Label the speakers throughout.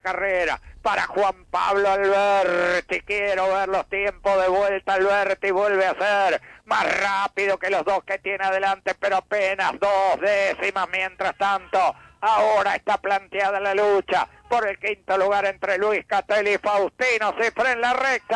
Speaker 1: carrera. Para Juan Pablo Alberti, quiero ver los tiempos de vuelta. Alberti vuelve a ser más rápido que los dos que tiene adelante, pero apenas 2 décimas. Mientras tanto, ahora está planteada la lucha por el quinto lugar entre Luis Catelli y Faustino Cifré en la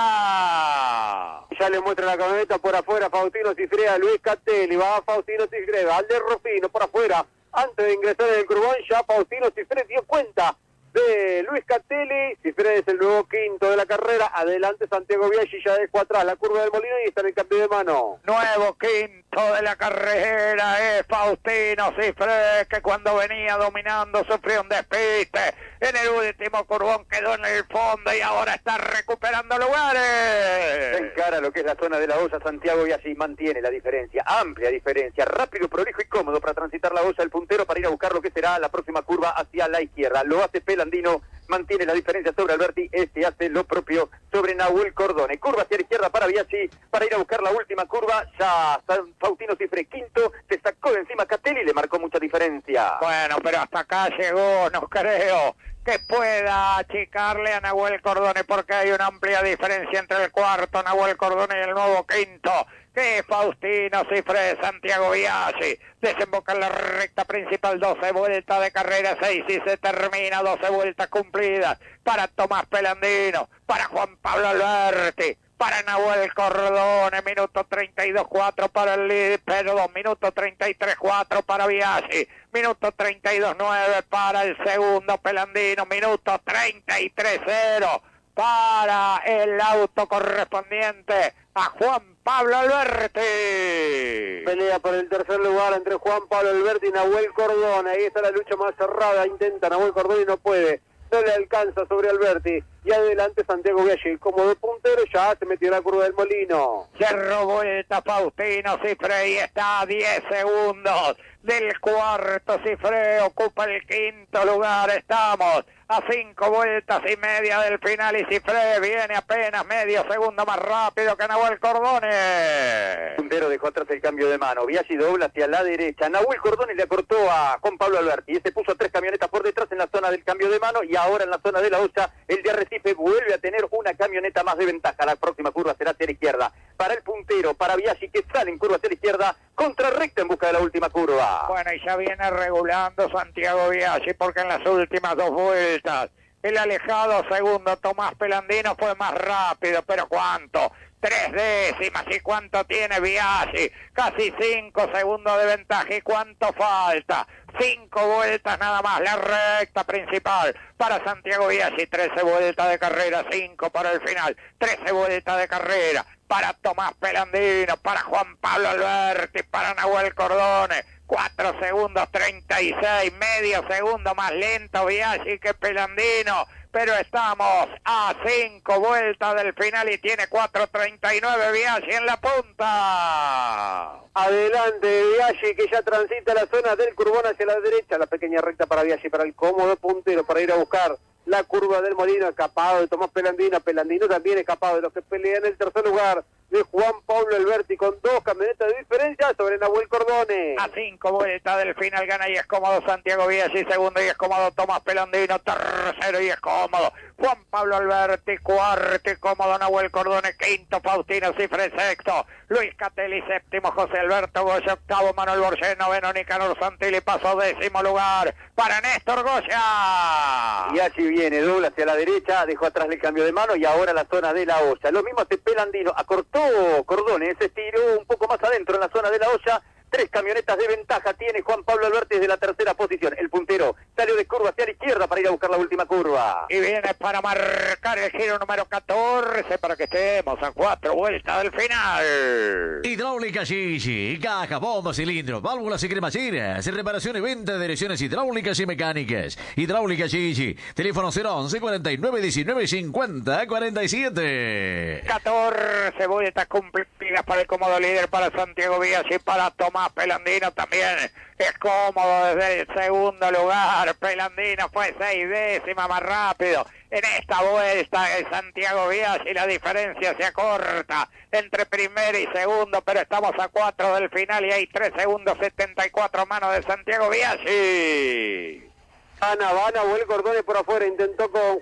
Speaker 1: recta.
Speaker 2: Ya le muestra la camioneta por afuera Faustino Cifré a Luis Catelli. Va Faustino Cifré, Alder Rufino por afuera. Antes de ingresar en el curbón, ya Faustino Cifré dio cuenta de Luis Catelli. Cifré es el nuevo quinto de la carrera. Adelante Santiago Biaggi, ya dejó atrás la curva del Molino y está en el cambio de mano.
Speaker 1: Nuevo quinto de la carrera es Faustino Cifré, que cuando venía dominando sufrió un despiste. En el último curbón quedó en el fondo y ahora está recuperando lugares.
Speaker 2: Encara lo que es la zona de la Hoya. Santiago Biaggi mantiene la diferencia, amplia diferencia, rápido, prolijo y cómodo para transitar la Hoya, el puntero para ir a buscar lo que será la próxima curva hacia la izquierda. Lo hace Pelandino, mantiene la diferencia sobre Alberti, este hace lo propio sobre Nahuel Cordone. Curva hacia la izquierda para Biaggi, para ir a buscar la última curva. Ya Faustino Cifré quinto, se sacó de encima Catelli y le marcó mucha diferencia.
Speaker 1: Bueno, pero hasta acá llegó, no creo que pueda achicarle a Nahuel Cordone, porque hay una amplia diferencia entre el cuarto Nahuel Cordone y el nuevo quinto, que es Faustino Cifré. Santiago Biaggi desemboca en la recta principal, 12 vueltas de carrera, 6 y se termina, 12 vueltas cumplidas para Tomás Pelandino, para Juan Pablo Alberti, para Nahuel Cordone, minuto 32.4 para el líder, pero 2 minutos 33.4 para Biaggi, minuto 32.9 para el segundo Pelandino, minuto 33.0 para el auto correspondiente a Juan Pablo Alberti.
Speaker 2: Pelea por el tercer lugar entre Juan Pablo Alberti y Nahuel Cordone. Ahí está la lucha más cerrada, intenta Nahuel Cordone y no puede. No le alcanza sobre Alberti. Y adelante Santiago Biaggi, como de puntero, ya se metió en la curva del Molino.
Speaker 1: Cerró vuelta Faustino Cifré y está a 10 segundos del cuarto. Cifré ocupa el quinto lugar. Estamos a 5 vueltas y media del final y Cifré viene apenas medio segundo más rápido que Nahuel Cordone.
Speaker 2: Puntero dejó atrás el cambio de mano. Biaggi dobla hacia la derecha. Nahuel Cordone le acortó a Juan Pablo Alberti. Este puso 3 camionetas por detrás en la zona del cambio de mano y ahora en la zona de la Hoya el de Arrecife vuelve a tener una camioneta más de ventaja. La próxima curva será hacia la izquierda. Para el puntero, para Biaggi, que sale en curva hacia la izquierda, contrarrecta en busca de la última curva.
Speaker 1: Bueno, y ya viene regulando Santiago Biaggi, porque en las últimas 2 vueltas el alejado segundo Tomás Pelandino fue más rápido, pero ¿cuánto? 3 décimas. ¿Y cuánto tiene Biaggi? Casi 5 segundos de ventaja. ¿Y cuánto falta? 5 vueltas nada más, la recta principal para Santiago Biaggi. 13 vueltas de carrera, 5 para el final. 13 vueltas de carrera para Tomás Pelandino, para Juan Pablo Alberti, para Nahuel Cordone. 4 segundos 36, medio segundo más lento Biaggi que Pelandino, pero estamos a 5 vueltas del final y tiene 4.39 Biaggi en la punta.
Speaker 2: Adelante Biaggi, que ya transita la zona del curbón hacia la derecha, la pequeña recta para Biaggi, para el cómodo puntero, para ir a buscar la curva del Molino, escapado de Tomás Pelandino. Pelandino también escapado de los que pelean en el tercer lugar de Juan Pablo Alberti, con 2 camionetas de diferencia sobre Nahuel Cordone.
Speaker 1: A 5 vueltas del final gana y es cómodo Santiago Biaggi, segundo y es cómodo Tomás Pelandino, tercero y es cómodo Juan Pablo Alberti, cuarto y cómodo Nahuel Cordone, quinto Faustino Cifré, sexto Luis Catelli, séptimo José Alberto Goya, octavo Manuel Borges, noveno Nicanor Santilli, pasó 10º lugar para Néstor Goya.
Speaker 2: Y así viene, dobla hacia la derecha, dejó atrás el cambio de mano y ahora la zona de la Hoya. Lo mismo hace Pelandino, acortó Cordone, se estiró un poco más adentro en la zona de la Hoya. 3 camionetas de ventaja tiene Juan Pablo Alberti desde la tercera posición. El puntero salió de curva hacia la izquierda para ir a buscar la última curva.
Speaker 1: Y viene para marcar el giro número 14 para que estemos a 4 vueltas del final.
Speaker 3: Hidráulica Gigi, caja, bomba, cilindros, válvulas y cremacheras, reparación y venta de direcciones hidráulicas y mecánicas. Hidráulica Gigi, teléfono 011 49 19 50 47.
Speaker 1: 14 vueltas cumplidas para el cómodo líder, para Santiago Biaggi, para Tomás Pelandino también es cómodo desde el segundo lugar. Pelandino fue 6 décimas más rápido en esta vuelta de Santiago Biaggi. La diferencia se acorta entre primero y segundo, pero estamos a 4 del final y hay 3 segundos 74 a mano de Santiago Biaggi.
Speaker 2: Van, Nahuel Cordone por afuera, intentó con